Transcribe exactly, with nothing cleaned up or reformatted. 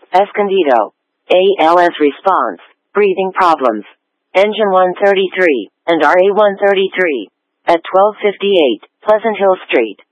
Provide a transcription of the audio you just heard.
Escondido. A L S response. Breathing problems. Engine one thirty-three and R A one thirty-three. At twelve fifty-eight, Pleasant Hill Street.